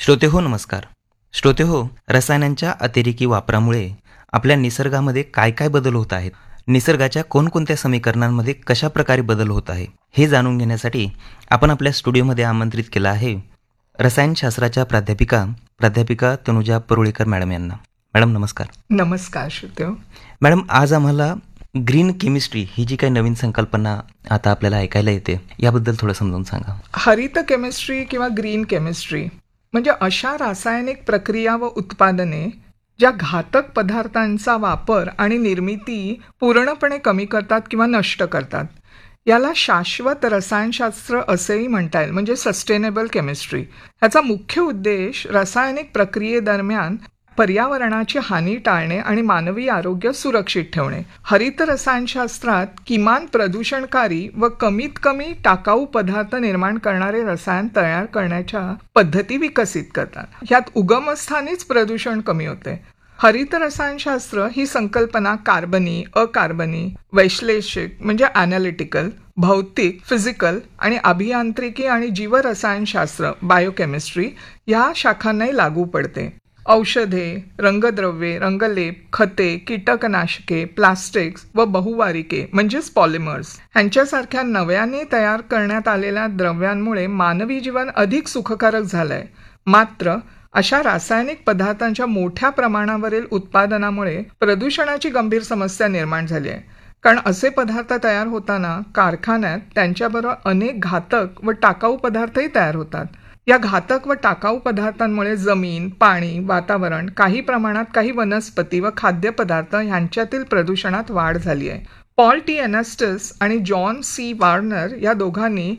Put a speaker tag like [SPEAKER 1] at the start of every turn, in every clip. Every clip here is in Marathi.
[SPEAKER 1] श्रोतेहो नमस्कार. श्रोतेहो, रसायनांच्या अतिरेकी वापरामुळे आपल्या निसर्गामध्ये काय काय बदल होत आहेत, निसर्गाच्या कोणकोणत्या समीकरणांमध्ये कशा प्रकारे बदल होत आहे, हे जाणून घेण्यासाठी आपण आपल्या स्टुडिओमध्ये आमंत्रित केलं आहे रसायनशास्त्राच्या प्राध्यापिका तनुजा परुळेकर मॅडम यांना. मॅडम नमस्कार.
[SPEAKER 2] नमस्कार श्रोतेहो.
[SPEAKER 1] मॅडम, आज आम्हाला ग्रीन केमिस्ट्री ही जी काही नवीन संकल्पना आता आपल्याला ऐकायला येते याबद्दल थोडं समजावून सांगा.
[SPEAKER 2] हरित केमिस्ट्री किंवा ग्रीन केमिस्ट्री म्हणजे अशा रासायनिक प्रक्रिया व उत्पादने ज्या घातक पदार्थांचा वापर आणि निर्मिती पूर्णपणे कमी करतात किंवा नष्ट करतात. याला शाश्वत रसायनशास्त्र असेही म्हणता येईल, म्हणजे सस्टेनेबल केमिस्ट्री. ह्याचा मुख्य उद्देश रासायनिक प्रक्रियेदरम्यान पर्यावरणाची हानी टाळणे आणि मानवी आरोग्य सुरक्षित ठेवणे. हरित रसायनशास्त्रात किमान प्रदूषणकारी व कमीत कमी टाकाऊ पदार्थ निर्माण करणारे रसायन तयार करण्याच्या पद्धती विकसित करतात. ह्यात उगमस्थानीच प्रदूषण कमी होते. हरित रसायनशास्त्र ही संकल्पना कार्बनी, अकार्बनी, वैश्लेषिक म्हणजे ॲनालिटिकल, भौतिक, फिजिकल आणि अभियांत्रिकी आणि जीवरसायनशास्त्र बायोकेमिस्ट्री या शाखांनाही लागू पडते. औषधे, रंगद्रव्ये, रंगलेप, खते, कीटकनाशके, प्लास्टिक्स व बहुवारिके म्हणजेच पॉलिमर्स ह्यांच्यासारख्या नव्याने तयार करण्यात आलेल्या द्रव्यांमुळे मानवी जीवन अधिक सुखकारक झालंय. मात्र अशा रासायनिक पदार्थांच्या मोठ्या प्रमाणावरील उत्पादनामुळे प्रदूषणाची गंभीर समस्या निर्माण झाली आहे. कारण असे पदार्थ तयार होताना कारखान्यात त्यांच्याबरोबर अनेक घातक व टाकाऊ पदार्थही तयार होतात. या घातक व टाकाऊ पदार्थांमुळे जमीन, पाणी, वातावरण, काही प्रमाणात काही वनस्पती व खाद्यपदार्थ यांच्यातील प्रदूषणात वाढ झाली आहे. पॉल टी एनस्टस आणि जॉन सी वार्नर या दोघांनी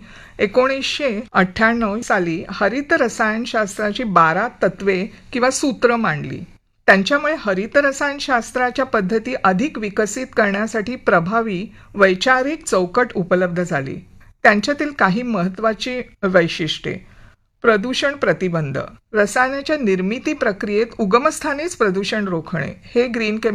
[SPEAKER 2] 1998 साली हरित रसायनशास्त्राची 12 तत्वे किंवा सूत्र मांडली. त्यांच्यामुळे हरित रसायनशास्त्राच्या पद्धती अधिक विकसित करण्यासाठी प्रभावी वैचारिक चौकट उपलब्ध झाली. त्यांच्यातील काही महत्त्वाची वैशिष्ट्ये: प्रदूषण प्रतिबंध, रसायनाच्या निर्मिती प्रक्रियेत उगमस्थानीच प्रदूषण रोखणे, हे ग्रीन